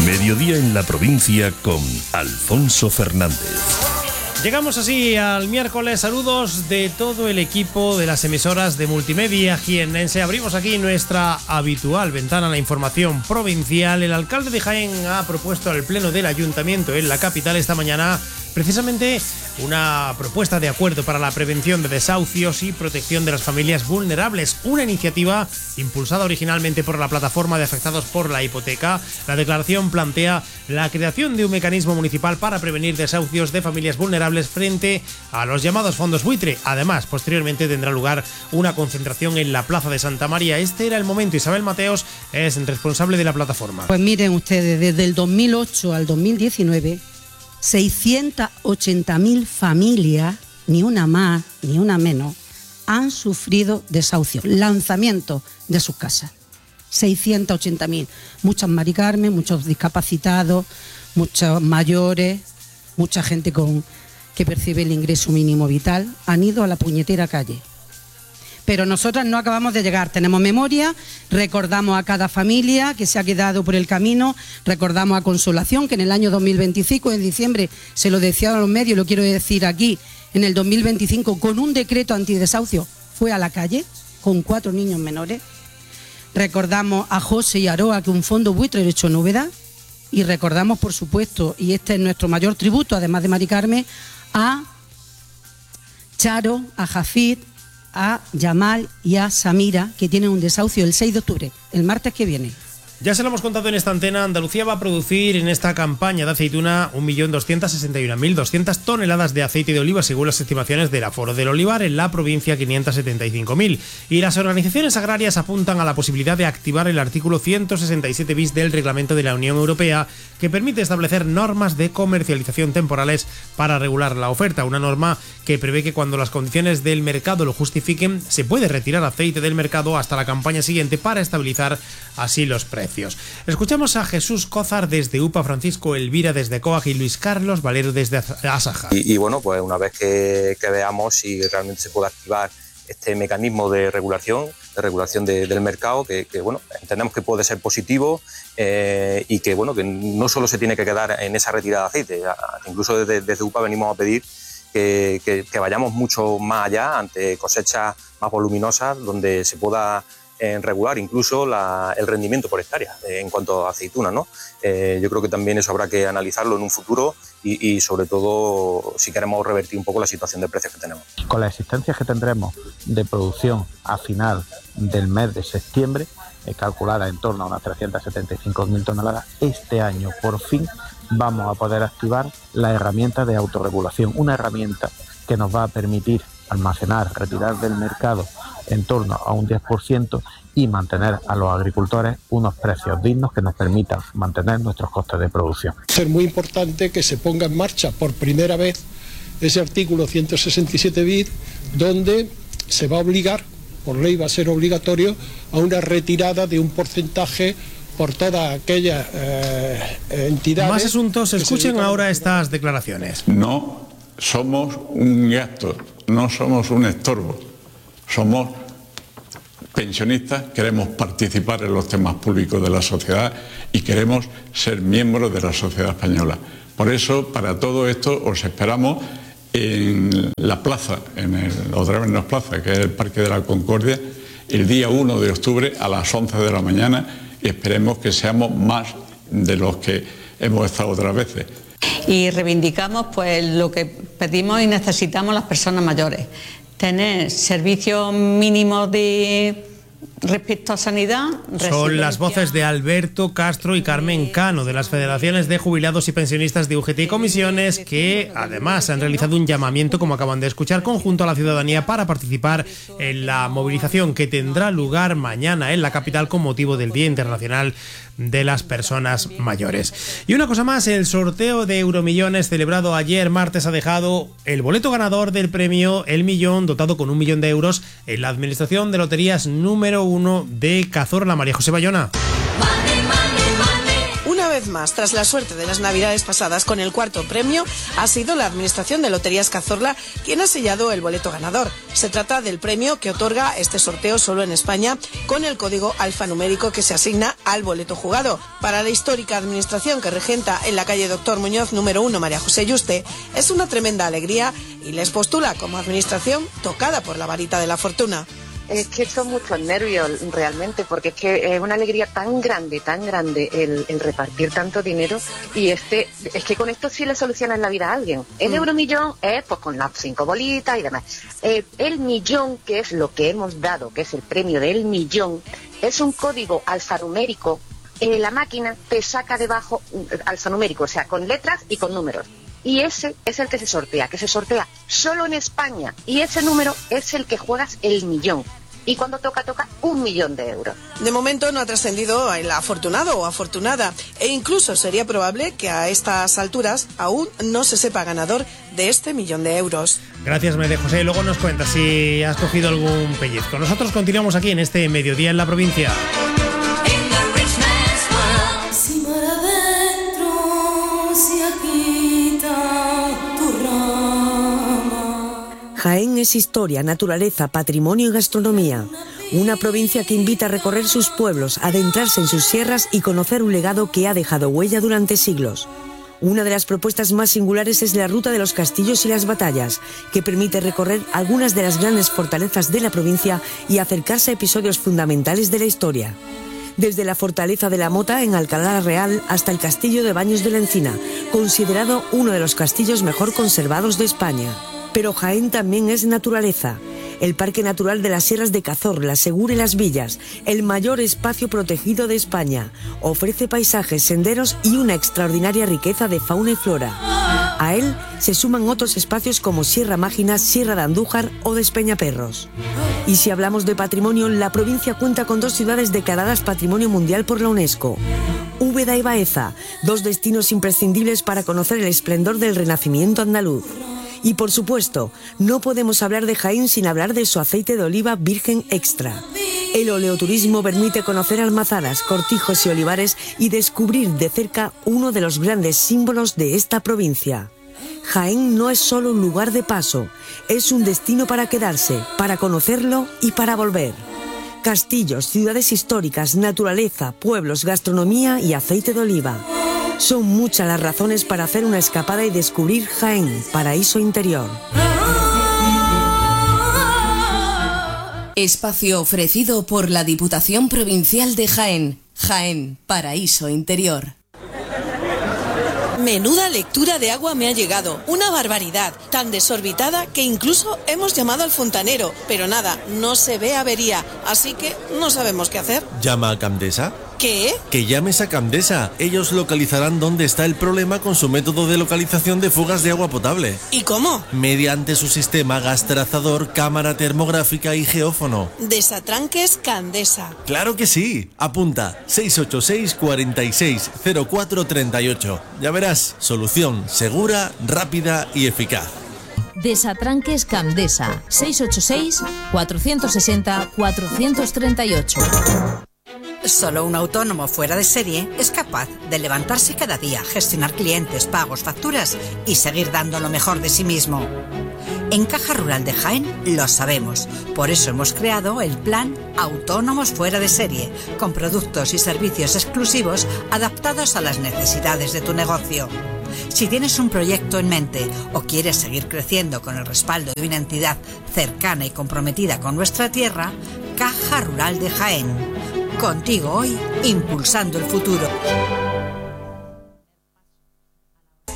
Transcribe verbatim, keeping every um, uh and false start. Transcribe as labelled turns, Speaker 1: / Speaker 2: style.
Speaker 1: Mediodía en la provincia con Alfonso Fernández.
Speaker 2: Llegamos así al miércoles. Saludos de todo el equipo de las emisoras de multimedia jiennense. Abrimos aquí nuestra habitual ventana a la información provincial. El alcalde de Jaén ha propuesto al pleno del ayuntamiento en la capital esta mañana precisamente una propuesta de acuerdo para la prevención de desahucios y protección de las familias vulnerables, una iniciativa impulsada originalmente por la plataforma de afectados por la hipoteca. La declaración plantea la creación de un mecanismo municipal para prevenir desahucios de familias vulnerables frente a los llamados fondos buitre. Además, posteriormente tendrá lugar una concentración en la Plaza de Santa María. Este era el momento. Isabel Mateos es responsable de la plataforma.
Speaker 3: Pues miren ustedes, desde el dos mil ocho al dos mil diecinueve, seiscientas ochenta mil familias, ni una más ni una menos, han sufrido desahucios, lanzamientos de sus casas. seiscientas ochenta mil. Muchas Mari Carmen, muchos discapacitados, muchos mayores, mucha gente con que percibe el ingreso mínimo vital, han ido a la puñetera calle. Pero nosotras no acabamos de llegar, tenemos memoria, recordamos a cada familia que se ha quedado por el camino, recordamos a Consolación, que en el año dos mil veinticinco, en diciembre, se lo decía a los medios, lo quiero decir aquí, en el dos mil veinticinco, con un decreto antidesahucio, fue a la calle con cuatro niños menores. Recordamos a José y Aroa, que un fondo buitre ha hecho novedad, y recordamos, por supuesto, y este es nuestro mayor tributo, además de Mari Carmen, a Charo, a Jafid, a Yamal y a Samira, que tienen un desahucio el seis de octubre, el martes que viene.
Speaker 2: Ya se lo hemos contado en esta antena. Andalucía va a producir en esta campaña de aceituna un millón doscientas sesenta y una mil doscientas toneladas de aceite de oliva, según las estimaciones del Aforo del Olivar. En la provincia, quinientas setenta y cinco mil. Y las organizaciones agrarias apuntan a la posibilidad de activar el artículo ciento sesenta y siete bis del Reglamento de la Unión Europea, que permite establecer normas de comercialización temporales para regular la oferta. Una norma que prevé que cuando las condiciones del mercado lo justifiquen, se puede retirar aceite del mercado hasta la campaña siguiente para estabilizar así los precios. Escuchamos a Jesús Cózar desde UPA, Francisco Elvira desde COAG y Luis Carlos Valero desde Asaja.
Speaker 4: Y, y bueno, pues una vez que, que veamos si realmente se puede activar este mecanismo de regulación, de regulación de, del mercado, que, que bueno, entendemos que puede ser positivo eh, y que bueno, que no solo se tiene que quedar en esa retirada de aceite, incluso desde, desde UPA venimos a pedir que, que, que vayamos mucho más allá ante cosechas más voluminosas donde se pueda en regular incluso la, el rendimiento por hectárea eh, en cuanto a aceituna, ¿no? Eh, yo creo que también eso habrá que analizarlo en un futuro y, y sobre todo si queremos revertir un poco la situación de precios que tenemos.
Speaker 5: Con las existencias que tendremos de producción a final del mes de septiembre, eh, calculada en torno a unas trescientas setenta y cinco mil toneladas, este año por fin vamos a poder activar la herramienta de autorregulación, una herramienta que nos va a permitir almacenar, retirar del mercado en torno a un diez por ciento y mantener a los agricultores unos precios dignos que nos permitan mantener nuestros costes de producción.
Speaker 6: Es muy importante que se ponga en marcha por primera vez ese artículo ciento sesenta y siete bis, donde se va a obligar, por ley va a ser obligatorio, a una retirada de un porcentaje por todas aquellas eh, entidades.
Speaker 2: Más asuntos, escuchen ahora estas declaraciones.
Speaker 7: No somos un gasto, no somos un estorbo, somos pensionistas, queremos participar en los temas públicos de la sociedad y queremos ser miembros de la sociedad española. Por eso, para todo esto, os esperamos en la plaza, en el Odrevernos Plaza, que es el Parque de la Concordia, el día uno de octubre a las once de la mañana, y esperemos que seamos más de los que hemos estado otras veces.
Speaker 8: Y reivindicamos pues lo que pedimos y necesitamos las personas mayores: tener servicios mínimos de respecto a sanidad.
Speaker 2: Son las voces de Alberto Castro y Carmen Cano, de las federaciones de jubilados y pensionistas de U G T y comisiones, que además han realizado un llamamiento, como acaban de escuchar, conjunto a la ciudadanía para participar en la movilización que tendrá lugar mañana en la capital con motivo del Día Internacional de las Personas Mayores. Y una cosa más, el sorteo de Euromillones celebrado ayer martes ha dejado el boleto ganador del premio El Millón, dotado con un millón de euros, en la Administración de Loterías número uno de Cazorla. María José Bayona.
Speaker 9: Una vez vez más, tras la suerte de las navidades pasadas con el cuarto premio, ha sido la Administración de Loterías Cazorla quien ha sellado el boleto ganador. Se trata del premio que otorga este sorteo solo en España con el código alfanumérico que se asigna al boleto jugado. Para la histórica administración que regenta en la calle Doctor Muñoz número uno María José Yuste, es una tremenda alegría y les postula como administración tocada por la varita de la fortuna.
Speaker 10: Es que son muchos nervios realmente, porque es que es una alegría tan grande, tan grande el, el repartir tanto dinero, y este es que con esto sí le solucionas la vida a alguien. El mm. euromillón es pues con las cinco bolitas y demás. Eh, el millón, que es lo que hemos dado, que es el premio del millón, es un código alfanumérico. Eh, la máquina te saca debajo alfanumérico, o sea, con letras y con números. Y ese es el que se sortea, que se sortea solo en España. Y ese número es el que juegas el millón. Y cuando toca, toca un millón de euros.
Speaker 9: De momento no ha trascendido el afortunado o afortunada. E incluso sería probable que a estas alturas aún no se sepa ganador de este millón de euros.
Speaker 2: Gracias, María José. Luego nos cuentas si has cogido algún pellizco. Nosotros continuamos aquí en este Mediodía en la Provincia.
Speaker 11: Jaén es historia, naturaleza, patrimonio y gastronomía. Una provincia que invita a recorrer sus pueblos, adentrarse en sus sierras y conocer un legado que ha dejado huella durante siglos. Una de las propuestas más singulares es la Ruta de los Castillos y las Batallas, que permite recorrer algunas de las grandes fortalezas de la provincia y acercarse a episodios fundamentales de la historia. Desde la Fortaleza de la Mota en Alcalá la Real hasta el Castillo de Baños de la Encina, considerado uno de los castillos mejor conservados de España. Pero Jaén también es naturaleza. El Parque Natural de las Sierras de Cazorla, Segura y Las Villas, el mayor espacio protegido de España, ofrece paisajes, senderos y una extraordinaria riqueza de fauna y flora. A él se suman otros espacios como Sierra Mágina, Sierra de Andújar o Despeñaperros. Y si hablamos de patrimonio, la provincia cuenta con dos ciudades declaradas Patrimonio Mundial por la UNESCO. Úbeda y Baeza, dos destinos imprescindibles para conocer el esplendor del Renacimiento andaluz. Y por supuesto, no podemos hablar de Jaén sin hablar de su aceite de oliva virgen extra. El oleoturismo permite conocer almazaras, cortijos y olivares y descubrir de cerca uno de los grandes símbolos de esta provincia. Jaén no es solo un lugar de paso, es un destino para quedarse, para conocerlo y para volver. Castillos, ciudades históricas, naturaleza, pueblos, gastronomía y aceite de oliva. Son muchas las razones para hacer una escapada y descubrir Jaén, paraíso interior.
Speaker 12: Espacio ofrecido por la Diputación Provincial de Jaén. Jaén, paraíso interior.
Speaker 9: Menuda lectura de agua me ha llegado, una barbaridad, tan desorbitada que incluso hemos llamado al fontanero, pero nada, no se ve avería, así que no sabemos qué hacer.
Speaker 13: ¿Llama a Camdesa?
Speaker 9: ¿Qué?
Speaker 13: Que llames a Camdesa. Ellos localizarán dónde está el problema con su método de localización de fugas de agua potable.
Speaker 9: ¿Y cómo?
Speaker 13: Mediante su sistema gas trazador, cámara termográfica y geófono.
Speaker 9: Desatranques Camdesa.
Speaker 13: ¡Claro que sí! Apunta seis ocho seis, cuatro seis, cero cuatro tres ocho. Ya verás, solución segura, rápida y eficaz.
Speaker 12: Desatranques Camdesa. seis ocho seis, cuatro seis cero, cuatro tres ocho.
Speaker 14: Solo un autónomo fuera de serie es capaz de levantarse cada día, gestionar clientes, pagos, facturas y seguir dando lo mejor de sí mismo. En Caja Rural de Jaén lo sabemos, por eso hemos creado el plan Autónomos Fuera de Serie, con productos y servicios exclusivos adaptados a las necesidades de tu negocio. Si tienes un proyecto en mente o quieres seguir creciendo con el respaldo de una entidad cercana y comprometida con nuestra tierra, Caja Rural de Jaén. Contigo hoy, impulsando el futuro.